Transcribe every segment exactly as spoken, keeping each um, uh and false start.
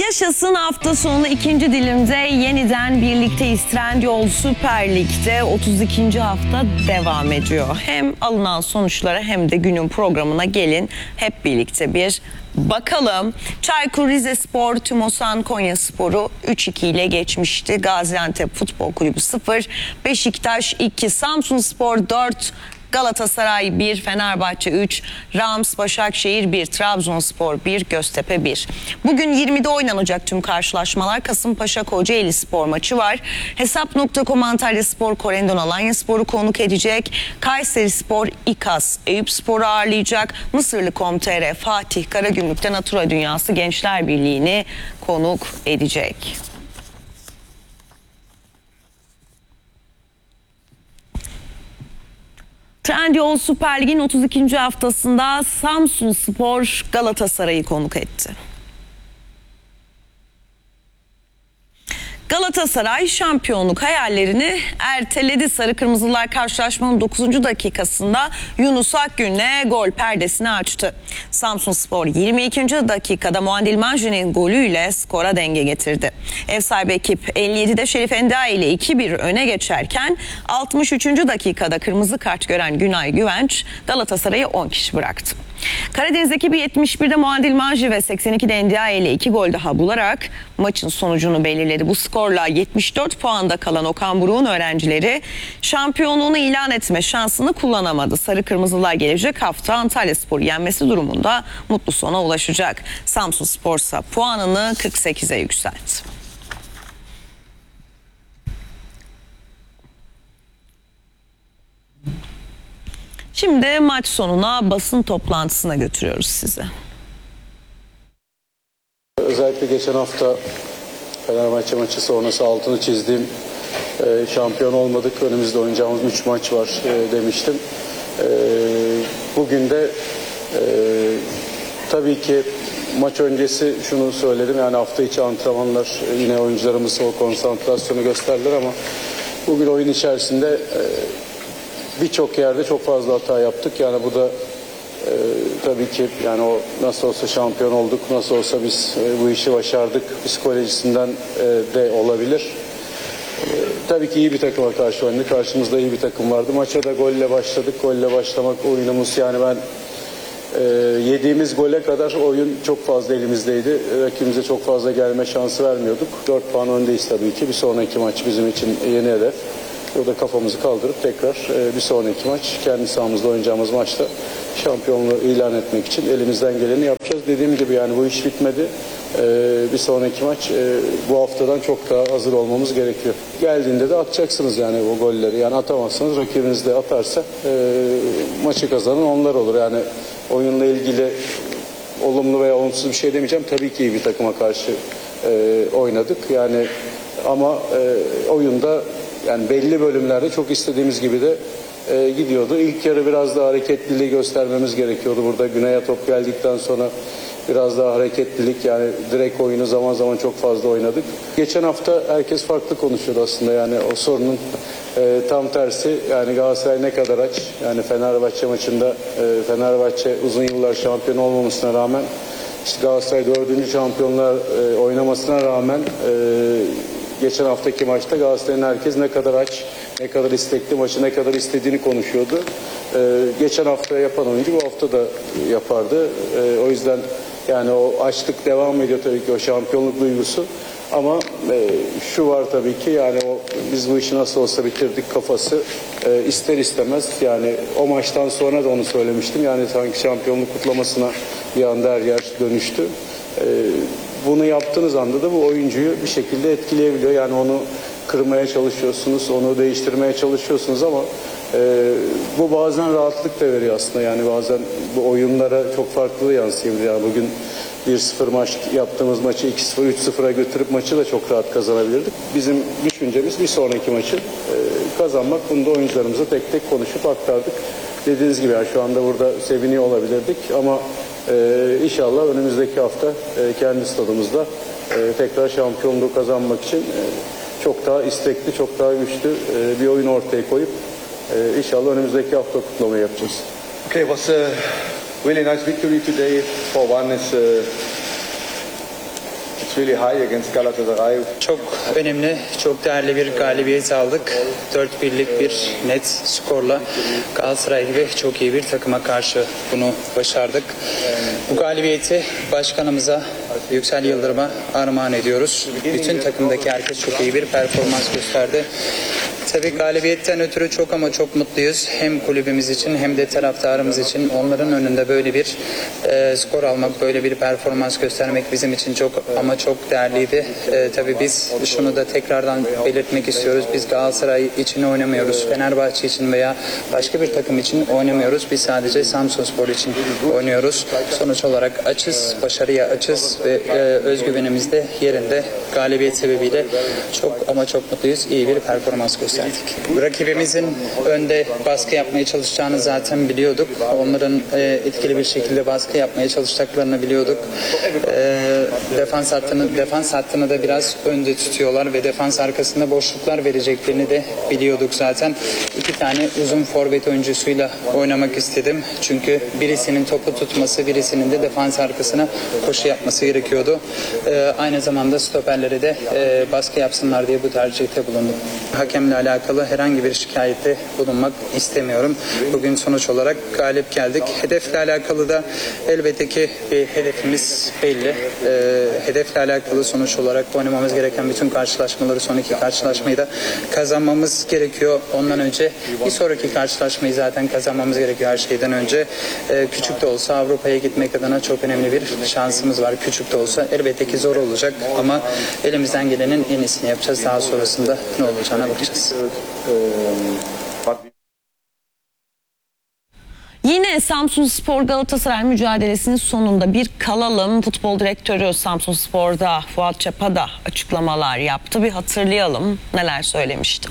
Yaşasın hafta sonu ikinci dilimde yeniden birlikteyiz. Trendyol Süper Lig'de otuz ikinci hafta devam ediyor. Hem alınan sonuçlara hem de günün programına gelin hep birlikte bir bakalım. Çaykur Rizespor, Tümosan Konyaspor'u üç iki ile geçmişti. Gaziantep Futbol Kulübü sıfır, Beşiktaş iki, Samsunspor dört, Galatasaray bir, Fenerbahçe üç, Rams Başakşehir bir, Trabzonspor bir, Göztepe bir. Bugün yirmide oynanacak tüm karşılaşmalar. Kasımpaşa Kocaeli Spor maçı var. Hesap nokta com Antalyaspor Korendon Alanyaspor'u konuk edecek. Kayserispor İKAS Eyüpspor'u ağırlayacak. Mısırlı nokta com nokta tr Fatih Karagümrük'te Natura Dünyası Gençler Birliği'ni konuk edecek. Trendyol Süper Lig'in otuz ikinci haftasında Samsunspor Galatasaray'ı konuk etti. Galatasaray şampiyonluk hayallerini erteledi. Sarı Kırmızılar karşılaşmanın dokuzuncu dakikasında Yunus Akgün'le gol perdesini açtı. Samsunspor yirmi ikinci dakikada Muandil Manji'nin golüyle skora denge getirdi. Ev sahibi ekip elli yedide Şerif Endiaye ile iki bir öne geçerken altmış üçüncü dakikada kırmızı kart gören Günay Güvenç Galatasaray'ı on kişi bıraktı. Karadeniz ekibi yetmiş birde Muandil Manji ve seksen ikide Endiaye ile iki gol daha bularak maçın sonucunu belirledi. Bu skorla yetmiş dört puanda kalan Okan Buruk'un öğrencileri şampiyonluğunu ilan etme şansını kullanamadı. Sarı Kırmızılar gelecek hafta Antalyaspor'u yenmesi durumunda mutlu sona ulaşacak. Samsunspor ise puanını kırk sekize yükseltti. Şimdi maç sonuna basın toplantısına götürüyoruz sizi. Özellikle geçen hafta Fenerbahçe maçı sonrası altını çizdiğim e, şampiyon olmadık. Önümüzde oynayacağımız üç maç var e, demiştim. E, bugün de e, tabii ki maç öncesi şunu söyledim. Yani hafta içi antrenmanlar e, yine oyuncularımız o konsantrasyonu gösterdiler ama bugün oyun içerisinde e, birçok yerde çok fazla hata yaptık. Yani bu da e, tabii ki yani o nasıl olsa şampiyon olduk, nasıl olsa biz e, bu işi başardık psikolojisinden e, de olabilir. E, tabii ki iyi bir takıma karşı oynadık. Karşımızda iyi bir takım vardı. Maça da golle başladık. Golle başlamak oyunumuz yani ben e, yediğimiz gole kadar oyun çok fazla elimizdeydi. Rakibimize çok fazla gelme şansı vermiyorduk. dört puan öndeyiz tabii ki. Bir sonraki maç bizim için yeni hedef. Burada kafamızı kaldırıp tekrar e, bir sonraki maç kendi sahamızda oynayacağımız maçta şampiyonluğu ilan etmek için elimizden geleni yapacağız. Dediğim gibi yani bu iş bitmedi. E, bir sonraki maç e, bu haftadan çok daha hazır olmamız gerekiyor. Geldiğinde de atacaksınız yani o golleri. Yani atamazsanız rakibiniz de atarsa e, maçı kazanan onlar olur. Yani oyunla ilgili olumlu veya olumsuz bir şey demeyeceğim. Tabii ki iyi bir takıma karşı e, oynadık. Yani ama e, oyunda yani belli bölümlerde çok istediğimiz gibi de e, gidiyordu. İlk yarı biraz daha hareketliliği göstermemiz gerekiyordu. Burada Güney'e top geldikten sonra biraz daha hareketlilik yani direkt oyunu zaman zaman çok fazla oynadık. Geçen hafta herkes farklı konuşuyordu aslında yani o sorunun e, tam tersi yani Galatasaray ne kadar aç yani Fenerbahçe maçında e, Fenerbahçe uzun yıllar şampiyon olmamasına rağmen işte Galatasaray dördüncü şampiyonlar e, oynamasına rağmen e, geçen haftaki maçta Galatasaray'ın herkes ne kadar aç, ne kadar istekli, maçı ne kadar istediğini konuşuyordu. Ee, geçen hafta yapan oyuncu bu hafta da yapardı. Ee, o yüzden yani o açlık devam ediyor tabii ki o şampiyonluk duygusu. Ama e, şu var tabii ki yani o biz bu işi nasıl olsa bitirdik kafası e, ister istemez yani o maçtan sonra da onu söylemiştim. Yani sanki şampiyonluk kutlamasına bir anda her yer dönüştü. E, Bunu yaptığınız anda da bu oyuncuyu bir şekilde etkileyebiliyor. Yani onu kırmaya çalışıyorsunuz, onu değiştirmeye çalışıyorsunuz ama e, bu bazen rahatlık da veriyor aslında. Yani bazen bu oyunlara çok farklı yansıyabilir. Yani bugün bir sıfır maç yaptığımız maçı iki sıfır, üç sıfıra götürüp maçı da çok rahat kazanabilirdik. Bizim düşüncemiz bir sonraki maçı e, kazanmak. Bunu da oyuncularımıza tek tek konuşup aktardık. Dediğiniz gibi yani şu anda burada seviniyor olabilirdik ama Ee, inşallah önümüzdeki hafta e, kendi stadımızda e, tekrar şampiyonluğu kazanmak için e, çok daha istekli, çok daha güçlü e, bir oyun ortaya koyup e, inşallah önümüzdeki hafta kutlamayı yapacağız. Okay, it was a really nice victory today. four one is uh, It's really high against Galatasaray. Çok önemli, çok değerli bir galibiyet aldık. dört birlik bir net skorla Galatasaray gibi çok iyi bir takıma karşı bunu başardık. Bu galibiyeti başkanımıza, Yüksel Yıldırım'a armağan ediyoruz. Bütün takımdaki herkes çok iyi bir performans gösterdi. Tabii galibiyetten ötürü çok ama çok mutluyuz. Hem kulübümüz için hem de taraftarımız için. Onların önünde böyle bir e, skor almak, böyle bir performans göstermek bizim için çok ama çok değerliydi. E, tabii biz şunu da tekrardan belirtmek istiyoruz. Biz Galatasaray için oynamıyoruz. Fenerbahçe için veya başka bir takım için oynamıyoruz. Biz sadece Samsunspor için oynuyoruz. Sonuç olarak açız, başarıya açız ve e, özgüvenimiz de yerinde. Galibiyet sebebiyle çok ama çok mutluyuz. İyi bir performans gösterdik. Rakibimizin önde baskı yapmaya çalışacağını zaten biliyorduk. Onların e, etkili bir şekilde baskı yapmaya çalışacaklarını biliyorduk. E, defans hattını defans hattını da biraz önde tutuyorlar ve defans arkasında boşluklar vereceklerini de biliyorduk zaten. İki tane uzun forvet oyuncusuyla oynamak istedim. Çünkü birisinin topu tutması, birisinin de defans arkasına koşu yapması gerekiyordu. E, aynı zamanda stoperlere de e, baskı yapsınlar diye bu tercihte bulundum. Hakemle alakalı herhangi bir şikayette bulunmak istemiyorum. Bugün sonuç olarak galip geldik. Hedefle alakalı da elbette ki bir hedefimiz belli. Ee, hedefle alakalı sonuç olarak oynamamız gereken bütün karşılaşmaları, son iki karşılaşmayı da kazanmamız gerekiyor. Ondan önce bir sonraki karşılaşmayı zaten kazanmamız gerekiyor her şeyden önce. Ee, küçük de olsa Avrupa'ya gitmek adına çok önemli bir şansımız var. Küçük de olsa elbette ki zor olacak ama elimizden gelenin en iyisini yapacağız. Daha sonrasında ne olacağına bakacağız. Yine Samsunspor Galatasaray mücadelesinin sonunda bir kalalım. Futbol direktörü Samsunspor'da Fuat Çapa da açıklamalar yaptı. Bir hatırlayalım neler söylemişti.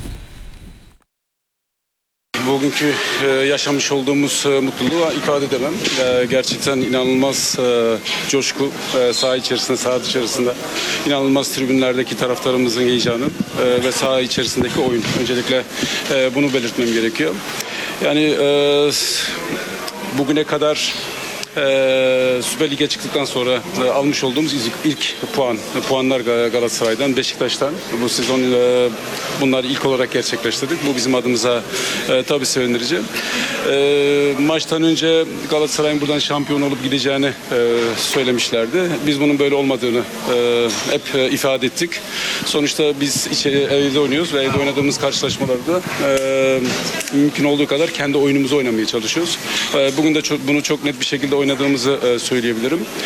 Bugünkü e, yaşamış olduğumuz e, mutluluğu ifade edemem. E, gerçekten inanılmaz e, coşku e, saha içerisinde, saha dışarısında. İnanılmaz tribünlerdeki taraftarımızın heyecanı e, ve saha içerisindeki oyun. Öncelikle e, bunu belirtmem gerekiyor. Yani e, bugüne kadar Ee, Süper Lig'e çıktıktan sonra e, almış olduğumuz ilk, ilk puan puanlar Galatasaray'dan, Beşiktaş'tan. Bu sezon e, bunları ilk olarak gerçekleştirdik. Bu bizim adımıza e, tabii sevindirici. E, maçtan önce Galatasaray'ın buradan şampiyon olup gideceğini e, söylemişlerdi. Biz bunun böyle olmadığını e, hep e, ifade ettik. Sonuçta biz içeri, evde oynuyoruz ve evde oynadığımız karşılaşmalarda e, mümkün olduğu kadar kendi oyunumuzu oynamaya çalışıyoruz. E, bugün de çok, bunu çok net bir şekilde oynadığımızı söyleyebilirim.